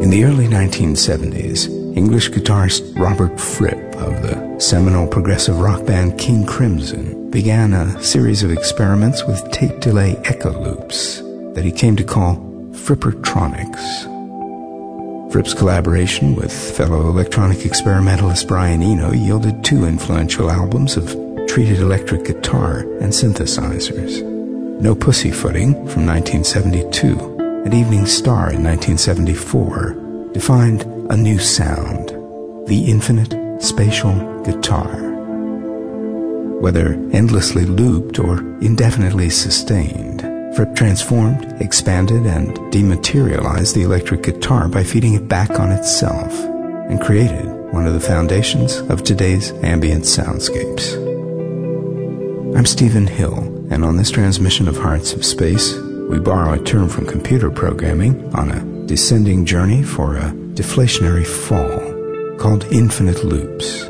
In the early 1970s, English guitarist Robert Fripp of the seminal progressive rock band King Crimson began a series of experiments with tape delay echo loops that he came to call Frippertronics. Fripp's collaboration with fellow electronic experimentalist Brian Eno yielded two influential albums of treated electric guitar and synthesizers. No Pussyfooting from 1972 and Evening Star in 1974 defined a new sound, the infinite spatial guitar. Whether endlessly looped or indefinitely sustained, Fripp transformed, expanded, and dematerialized the electric guitar by feeding it back on itself and created one of the foundations of today's ambient soundscapes. I'm Stephen Hill, and on this transmission of Hearts of Space, we borrow a term from computer programming on a descending journey for a deflationary fall called infinite loops.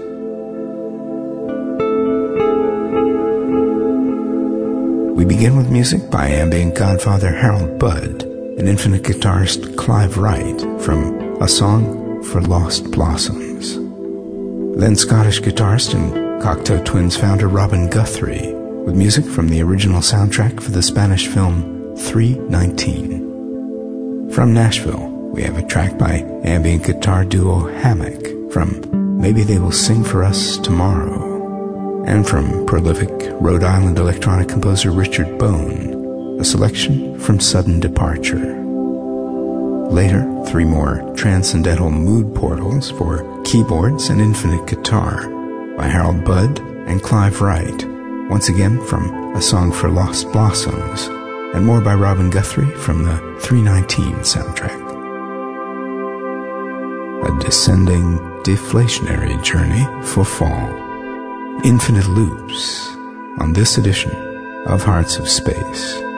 We begin with music by ambient godfather Harold Budd and infinite guitarist Clive Wright from A Song for Lost Blossoms. Then Scottish guitarist and Cocteau Twins founder Robin Guthrie with music from the original soundtrack for the Spanish film 319. From Nashville, we have a track by ambient guitar duo Hammock from Maybe They Will Sing For Us Tomorrow, and from prolific Rhode Island electronic composer Richard Bone, a selection from Sudden Departure. Later, three more transcendental mood portals for keyboards and infinite guitar by Harold Budd and Clive Wright, once again from A Song for Lost Blossoms, and more by Robin Guthrie from the 319 soundtrack. A descending, deflationary journey for fall. Infinite loops on this edition of Hearts of Space.